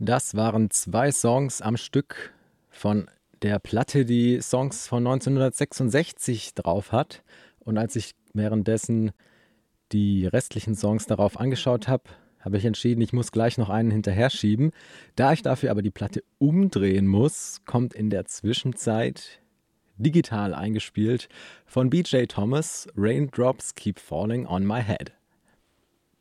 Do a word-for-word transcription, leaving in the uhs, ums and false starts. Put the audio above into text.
Das waren zwei Songs am Stück von der Platte, die Songs von neunzehnhundertsechsundsechzig drauf hat. Und als ich währenddessen die restlichen Songs darauf angeschaut habe, habe ich entschieden, ich muss gleich noch einen hinterher schieben. Da ich dafür aber die Platte umdrehen muss, kommt in der Zwischenzeit digital eingespielt von B J Thomas Raindrops Keep Falling on My Head.